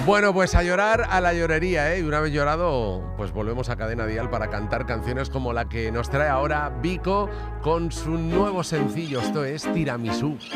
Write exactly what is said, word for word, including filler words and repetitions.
Bueno, pues a llorar a la llorería, ¿eh? Y una vez llorado, pues volvemos a Cadena Dial para cantar canciones como la que nos trae ahora Vico con su nuevo sencillo. Esto es Tiramisú.